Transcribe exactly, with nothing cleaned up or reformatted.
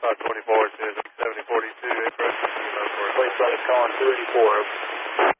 five twenty-four, it says seventy forty-two, approach. Police light is calling two eighty-four.